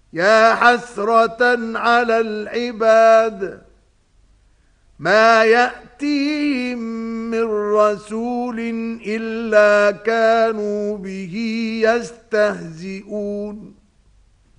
يا حسرة على العباد ما يأتيهم من رسول إلا كانوا به يستهزئون